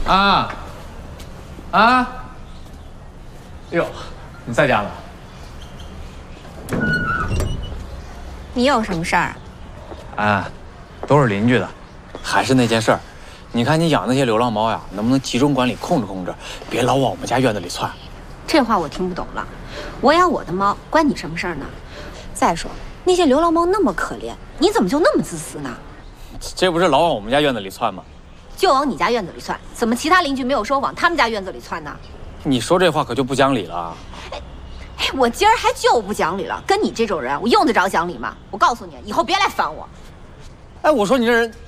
啊啊！哟，你在家呢？ 你有什么事儿啊？ 啊，都是邻居的，还是那件事儿。你看你养那些流浪猫呀，能不能集中管理，控制控制，别老往我们家院子里窜。 这话我听不懂了。我养我的猫，关你什么事儿呢？再说那些流浪猫那么可怜，你怎么就那么自私呢？ 这不是老往我们家院子里窜吗？ 就往你家院子里窜，怎么其他邻居没有说往他们家院子里窜呢？ 你说这话可就不讲理了。 哎，我今儿还就不讲理了，跟你这种人，我用得着讲理吗？我告诉你，以后别来烦我。 哎，我说你这人